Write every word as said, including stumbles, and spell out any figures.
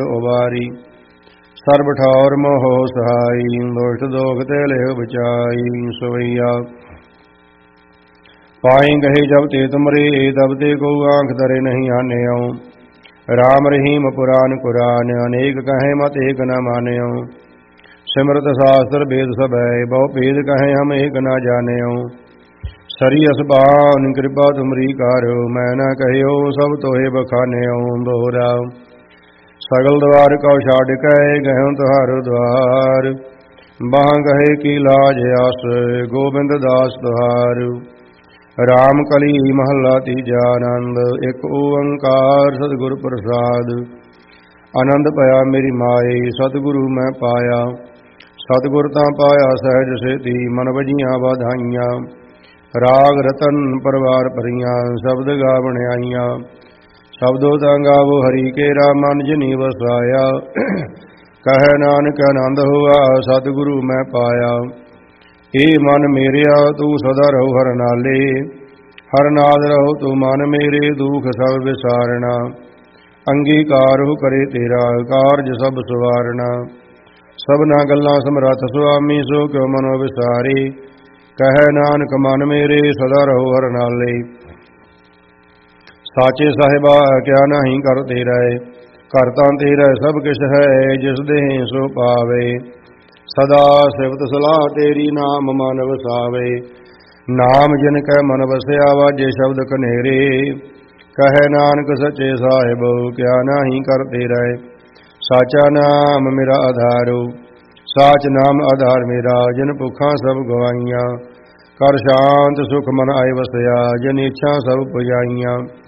ਉਬਾਰੀ। ਸਰਬ ਠੌਰ ਮੋਹ ਸਹਾਈ, ਦੁਸ਼ਟ ਦੋਖ ਤੇ ਲਿਵ ਬਚਾਈ। ਸਵਈਆ ਪਾਈ ਗਏ ਜਬ ਤੇ ਤੁਮਰੇ, ਤਬ ਤੇ ਕੋ ਆਂਖ ਧਰੇ ਨਹੀਂ ਆਨਿਓ। ਰਾਮ ਰਹੀਮ ਪੁਰਾਨ ਕੁਰਾਨ, ਅਨੇਕ ਕਹੇ ਮਤ ਏਕ ਨ ਮਾਨਿਓ। ਸਿਮਰਤ ਸਾਸਤਰ ਵੇਦ ਸਭ ਹੈ, ਬਹੁ ਭੇਦ ਕਹੇ ਹਮ ਏਕ ਨ ਜਾਣਿਓ। ਸਰੀ ਅਸਬਾਨ ਕਿਰਪਾ ਤੁਮਰੀ ਕਾਰੋ, ਮੈਂ ਨ ਕਹਿਓ ਸਭ ਤੋਹੇ ਬਖਾਨਿਓ। ਦੋਹਰਾ ਸਗਲ ਦਵਾਰ ਕਉ ਛਾੜ ਕੇ, ਗਹਿਉ ਤੁਹਾਰੋ ਦਵਾਰ। ਬਾਹ ਗਹੇ ਕੀ ਲਾਜ ਆਸ, ਗੋਬਿੰਦ ਦਾਸ ਤੁਹਾਰ। ਰਾਮ ਕਲੀ ਮਹੱਲਾ ਤੀਜਾ। ਆਨੰਦ ਇੱਕ ਓੰਕਾਰ ਸਤਿਗੁਰ ਪ੍ਰਸਾਦ। ਆਨੰਦ ਭਇਆ ਮੇਰੀ ਮਾਏ, ਸਤਿਗੁਰੂ ਮੈਂ ਪਾਇਆ। ਸਤਿਗੁਰ ਤਾਂ ਪਾਇਆ ਸਹਿਜ ਸੇਤੀ, ਮਨ ਵਜੀਆਂ ਵਾਧਾਈਆਂ। ਰਾਗ ਰਤਨ ਪਰਵਾਰ ਭਰੀਆਂ, ਸ਼ਬਦ ਗਾਵਣ ਆਈਆਂ। ਸ਼ਬਦੋ ਤਾਂ ਗਾਵੋ ਹਰੀ ਕੇਰਾ, ਮਨ ਜਿਨੀ ਵਸਾਇਆ। ਕਹੈ ਨਾਨਕ ਆਨੰਦ ਹੋਆ, ਸਤਿਗੁਰੂ ਮੈਂ ਪਾਇਆ। ਏ ਮਨ ਮੇਰਿਆ ਤੂੰ ਸਦਾ ਰਹੋ ਹਰ ਨਾਲੇ, ਹਰ ਨਾਦ ਰਹੋ ਤੂੰ ਮਨ ਮੇਰੇ। ਦੁਖ ਸਭ ਵਿਸਾਰਣਾ, ਅੰਗੀਕਾਰ ਹੋ ਕਰੇ ਤੇਰਾ, ਕਾਰਜ ਸਭ ਸਵਾਰਣਾ। ਸਭਨਾ ਗੱਲਾਂ ਸਮਰੱਥ ਸੁਆਮੀ, ਸੋ ਕਿਉ ਮਨੋ ਵਿਸਾਰੇ। ਕਹੈ ਨਾਨਕ ਮਨ ਮੇਰੇ, ਸਦਾ ਰਹੋ ਹਰ ਨਾਲੇ। ਸਾਚੇ ਸਾਹਿਬਾ ਕਿਆ ਨਾਹੀ ਕਰ ਤੇਰਾ, ਘਰ ਤਾਂ ਤੇਰਾ ਸਭ ਕਿਛ ਹੈ। ਜਿਸ ਦੇਹ ਸੋ ਪਾਵੇ, ਸਦਾ ਸਿਫਤ ਸਲਾਹ ਤੇਰੀ, ਨਾਮ ਮਨ ਵਸਾਵੇ। ਨਾਮ ਜਿਨ ਕੈ ਮਨ ਵਸਿਆ, ਵਾਜੇ ਸ਼ਬਦ ਕਨੇਰੇ। ਕਹੈ ਨਾਨਕ ਸੱਚੇ ਸਾਹਿਬ, ਕਿਆ ਨਾਹੀ ਕਰ ਤੇਰਾ। ਸਾਚਾ ਨਾਮ ਮੇਰਾ ਆਧਾਰੋ, ਸਾਚ ਨਾਮ ਆਧਾਰ ਮੇਰਾ। ਜਿਨ ਭੁੱਖਾਂ ਸਭ ਗਵਾਈਆਂ, ਕਰ ਸ਼ਾਂਤ ਸੁਖ ਮਨ ਆਏ ਵਸਿਆ। ਜਿਨ ਇੱਛਾ ਸਭ ਪੁਜਾਈਆਂ।